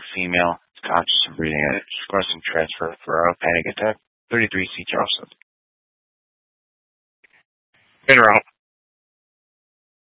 female, is conscious of breathing it. Requesting transfer for a panic attack. 33 C. Charleston. En route.